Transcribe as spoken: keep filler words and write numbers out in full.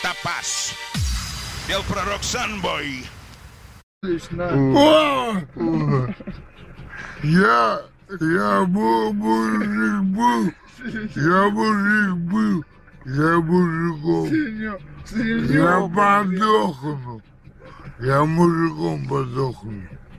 Топаз. Пел пророк Санбой. Я, я был мужик был, я мужик был, я мужиком, я подохну, я мужиком подохну.